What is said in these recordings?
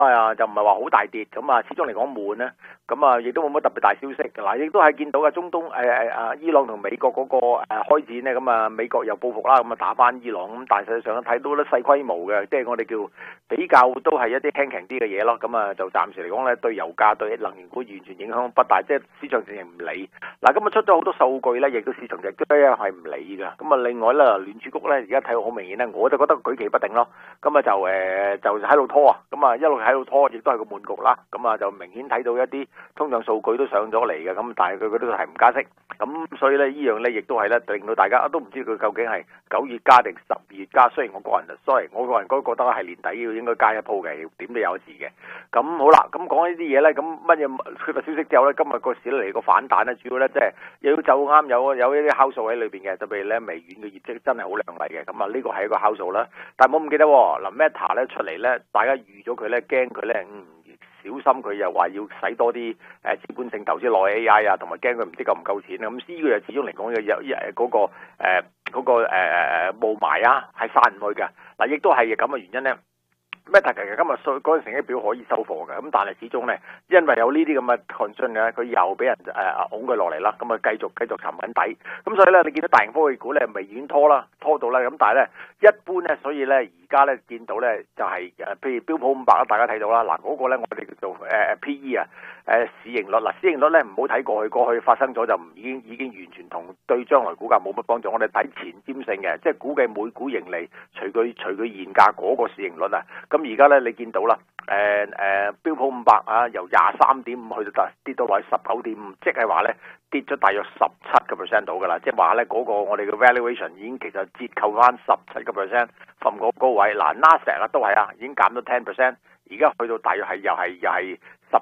就唔係話好大跌，咁啊始終嚟講悶咧，咁啊亦都冇乜特別大消息。嗱，亦都係見到嘅中東伊朗同美國嗰個開戰咧，咁啊美國又報復啦，咁啊打翻伊朗，咁但係實際上睇到咧細規模嘅，即係我哋叫比較都係一啲輕強啲嘅嘢咯。咁啊就暫時嚟講咧，對油價對能源股完全影響不大，即係市場淨係唔理。嗱，咁啊出咗好多數據咧，亦都市場亦都係唔理㗎。咁啊另外咧聯儲局咧而家睇到好明顯咧，我就覺得舉棋不定咯。咁啊就喺度拖啊，咁啊一路喺度拖，亦都係個悶局啦。咁啊就明顯睇到一啲通脹數據都上咗嚟嘅，咁但係佢都係唔加息。咁所以咧呢樣咧亦都係咧令到大家都唔知佢究竟係9月加定12月加。雖然我個人都覺得係年底要應該加一鋪嘅，點都有事嘅。咁好啦，咁講呢啲嘢咧，咁乜嘢缺乏消息之後咧，今日個市嚟個反彈咧，主要咧即係又要走啱有一啲酵素喺裏邊嘅，特別咧微軟嘅業績真係好亮麗嘅。咁啊呢個係一個酵素啦，但係冇唔記得嗱 Meta 咧出嚟咧，大家預咗佢咧，驚佢咧小心佢又話要使多啲資本性投資落 AI 啊，同埋驚佢唔知夠唔夠錢啊。咁呢個又始終嚟講有嗰個霧霾啊，係散唔去嘅。嗱，亦都係咁嘅原因咧。Meta 其實今日嗰陣成績表可以收貨嘅，咁但係始終咧，因為有呢啲咁嘅 concern 嘅，佢又俾人拱佢落嚟啦，咁啊繼續沉緊底，咁所以咧你見到大型科技股咧微軟拖到啦，咁但係咧一般咧，所以咧而家咧見到咧就係譬如標普500啦，大家睇到啦，嗱嗰個咧我哋叫做PE啊，市盈率嗱，市盈率咧唔好睇過去發生咗就已經完全同對將來股價冇乜幫助，我哋睇前瞻性嘅，即係估計每股盈利除佢現價嗰個市盈率啊。咁而家咧，你見到啦，標普500啊，由23.5去到跌到落去19.5，即係話咧跌咗大約17% 到㗎啦，即係話咧嗰個我哋嘅 valuation 已經其實折扣翻17% from 嗰個高位。嗱 Nasdaq 都係已經減咗 10%， 而家去到大約係又係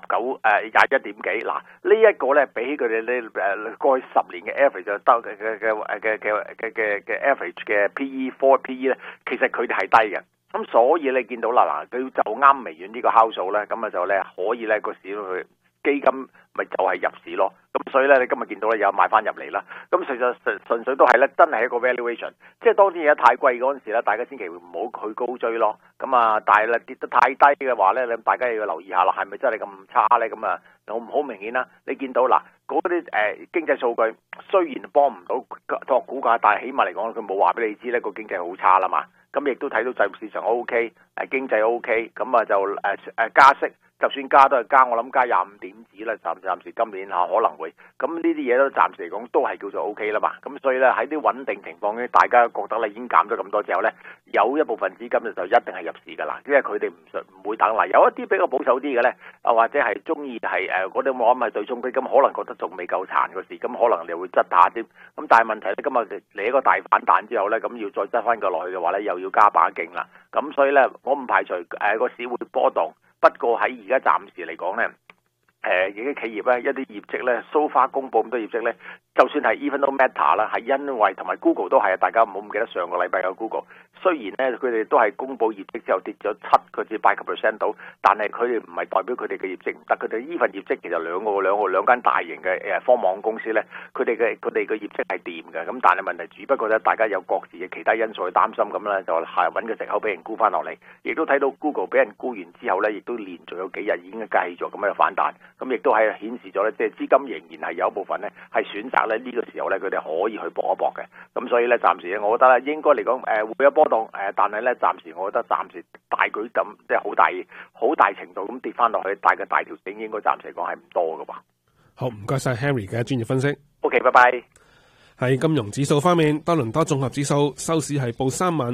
21點幾。嗱呢一個咧比起佢哋呢過去10年嘅 average 就得嘅 average 嘅 PE 咧，其實佢哋係低嘅。咁所以你見到啦，嗱佢就啱微軟呢個酵素咧，咁啊就咧可以咧個市去基金咪就係入市咯。咁所以咧你今日見到咧有買翻入嚟啦。咁實際純粹都係咧真係一個 valuation， 即係當啲嘢太貴嗰陣時咧，大家千祈唔好去高追咯。咁啊，但係咧跌得太低嘅話咧，你大家要留意下啦，係咪真係咁差咧？咁啊，好明顯啦。你見到嗱嗰啲經濟數據雖然幫唔到作股價，但係起碼嚟講佢冇話俾你知咧個經濟好差啦嘛。咁亦都睇到債務市場 OK， 經濟 OK， 咁啊就加息，就算加都係加，我諗加25點子啦，暫時今年可能會，咁呢啲嘢都暫時嚟講都係叫做 OK 啦嘛。咁所以咧喺啲穩定情況咧，大家覺得咧已經減咗咁多之後咧，有一部分資金就一定係入市㗎啦，因為佢哋唔會等啦。有一啲比較保守啲嘅咧，或者係中意係嗰啲我諗係對沖基金，可能覺得仲未夠殘個市，咁可能你會執下啲。咁但係問題咧，今日嚟一個大反彈之後咧，咁要再執翻個落去嘅話咧，又要加把勁啦。咁所以咧，我唔排除個市會波動，不過喺而家暫時嚟講咧，而啲企業咧一啲業績咧 so far 公佈咁多業績咧，就算係 even though Meta 啦，係因為同埋 Google 都係，大家唔好唔記得上個禮拜有 Google， 雖然咧佢哋都係公佈業績之後跌咗7至8% 到，但係佢哋唔係代表佢哋嘅業績唔得，佢哋呢份業績其實兩間大型嘅科網公司咧，佢哋嘅業績係掂嘅，咁但係問題只不過咧大家有各自嘅其他因素去擔心，咁咧就係揾個藉口俾人沽翻落嚟，亦都睇到 Google 俾人沽完之後咧，亦都連續有幾日已經繼續咁樣反彈，咁亦都係顯示咗咧，即係資金仍然係有一部分咧係選擇咧呢個時候咧佢哋可以去搏一搏嘅，咁所以咧暫時咧我覺得咧應該嚟講會有波動，但係咧暫時我覺得暫時大舉咁即係好大程度咁跌翻落去，大嘅大調整應該暫時嚟講係唔多㗎喎。 好，唔該晒 Henry 嘅專業分析。 OK， 拜拜。 喺金融指數方面，多倫多綜合指數收市係報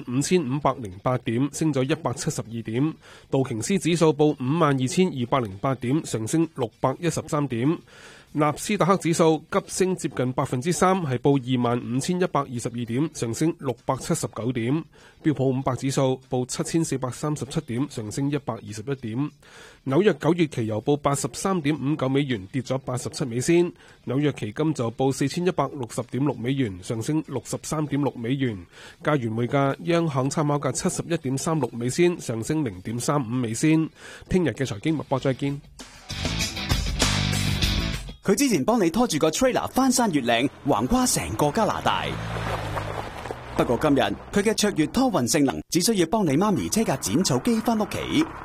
35,508點，升咗172點；道瓊斯指數報52,208點，上升613點。納斯達克指數急升接近 3%， 係報25,122點，上升679點。標普500指數報7,437點，上升121點。紐約9月期油報83.59美元，跌咗87美仙。紐約期金就報4,160.6美元，上升63.6美元。加元匯價，央行參考價71.36美仙，上升0.35美仙。聽日嘅財經脈搏再見。 佢之前幫你拖住個 trailer 翻山越嶺，橫跨成個加拿大。不過今日佢嘅卓越拖運性能，只需要幫你媽咪車架剪草機翻屋企。